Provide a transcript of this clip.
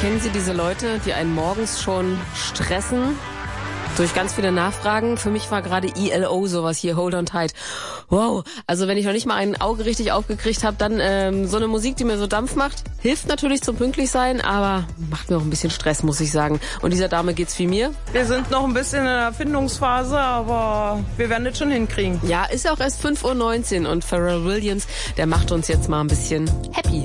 Kennen Sie diese Leute, die einen morgens schon stressen? Durch ganz viele Nachfragen. Für mich war gerade ELO sowas hier, Hold on Tight. Wow, also wenn ich noch nicht mal ein Auge richtig aufgekriegt habe, dann so eine Musik, die mir so Dampf macht, hilft natürlich zum Pünktlichsein, aber macht mir auch ein bisschen Stress, muss ich sagen. Und dieser Dame geht's wie mir. Wir sind noch ein bisschen in der Findungsphase, aber wir werden das schon hinkriegen. Ja, ist ja auch erst 5:19 Uhr und Pharrell Williams, der macht uns jetzt mal ein bisschen happy.